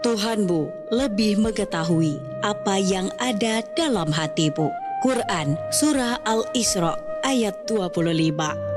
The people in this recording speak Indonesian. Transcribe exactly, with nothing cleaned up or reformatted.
Tuhanmu lebih mengetahui apa yang ada dalam hatimu. Quran Surah Al-Isra ayat dua puluh lima.